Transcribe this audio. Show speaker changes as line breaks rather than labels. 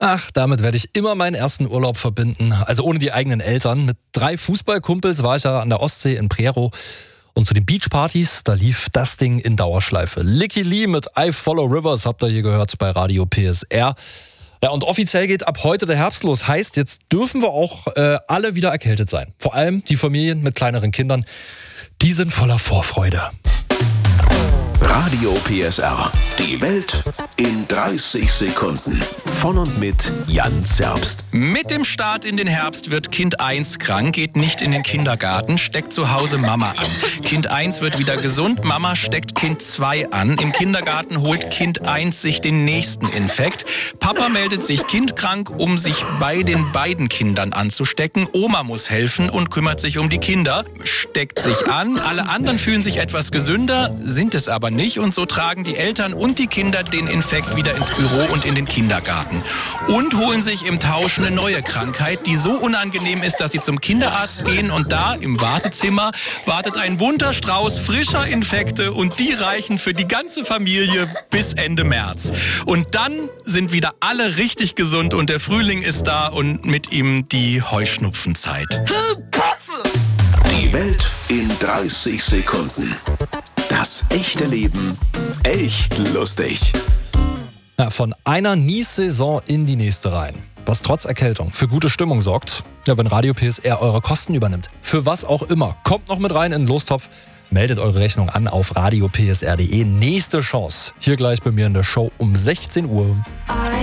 Ach, damit werde ich immer meinen ersten Urlaub verbinden. Also ohne die eigenen Eltern. Mit 3 Fußballkumpels war ich ja an der Ostsee in Prerow. Und zu den Beachpartys, da lief das Ding in Dauerschleife. Licky Lee mit I Follow Rivers, habt ihr hier gehört bei Radio PSR. Ja, und offiziell geht ab heute der Herbst los. Heißt, jetzt dürfen wir auch alle wieder erkältet sein. Vor allem die Familien mit kleineren Kindern, die sind voller Vorfreude.
Radio PSR. Die Welt in 30 Sekunden. Von und mit Jan Zerbst.
Mit dem Start in den Herbst wird Kind 1 krank, geht nicht in den Kindergarten, steckt zu Hause Mama an. Kind 1 wird wieder gesund, Mama steckt Kind 2 an. Im Kindergarten holt Kind 1 sich den nächsten Infekt. Papa meldet sich kindkrank, um sich bei den beiden Kindern anzustecken. Oma muss helfen und kümmert sich um die Kinder, steckt sich an. Alle anderen fühlen sich etwas gesünder, sind es aber nicht. Und so tragen die Eltern und die Kinder den Infekt wieder ins Büro und in den Kindergarten. Und holen sich im Tausch eine neue Krankheit, die so unangenehm ist, dass sie zum Kinderarzt gehen. Und da im Wartezimmer wartet ein bunter Strauß frischer Infekte. Und die reichen für die ganze Familie bis Ende März. Und dann sind wieder alle richtig gesund und der Frühling ist da und mit ihm die Heuschnupfenzeit.
Die Welt in 30 Sekunden. Das echte Leben echt lustig.
Ja, von einer Nies-Saison in die nächste rein. Was trotz Erkältung für gute Stimmung sorgt, ja, wenn Radio PSR eure Kosten übernimmt. Für was auch immer. Kommt noch mit rein in den Lostopf. Meldet eure Rechnung an auf radiopsr.de. Nächste Chance. Hier gleich bei mir in der Show um 16 Uhr.